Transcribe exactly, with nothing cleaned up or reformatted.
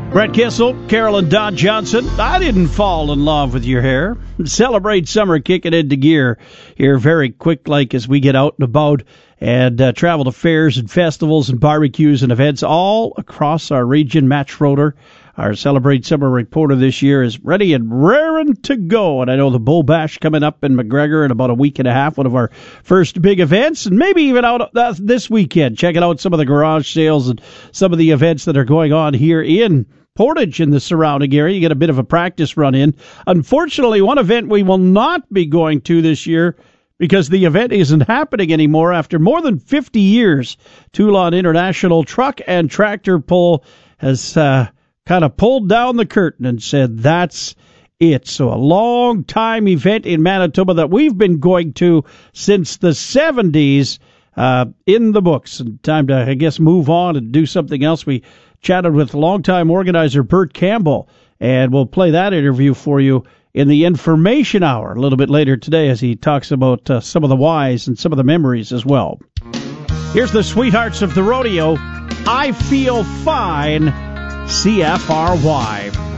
Brett Kissel, Carolyn Dodd Johnson. I didn't fall in love with your hair. Celebrate summer kicking into gear here very quick like as we get out and about and uh, travel to fairs and festivals and barbecues and events all across our region. Matt Schroeder, our Celebrate Summer reporter this year, is ready and raring to go. And I know the Bull Bash coming up in McGregor in about a week and a half, one of our first big events, and maybe even out uh, this weekend. Checking out some of the garage sales and some of the events that are going on here in Portage in the surrounding area. You get a bit of a practice run in. Unfortunately, one event we will not be going to this year because the event isn't happening anymore after more than fifty years. Toulon International Truck and Tractor Pull has uh, kind of pulled down the curtain and said that's it. So a long time event in Manitoba that we've been going to since the seventies uh, in the books. And time to, I guess, move on and do something else. We chatted with longtime organizer Bert Campbell, and we'll play that interview for you in the Information Hour a little bit later today as he talks about uh, some of the whys and some of the memories as well. Here's the Sweethearts of the Rodeo, I Feel Fine, C F R Y.